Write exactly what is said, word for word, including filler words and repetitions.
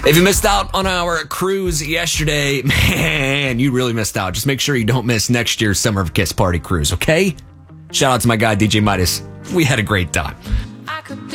If you missed out on our cruise yesterday, man, you really missed out. Just make sure you don't miss next year's Summer of Kiss party cruise, okay? Shout out to my guy, D J Midas. We had a great time.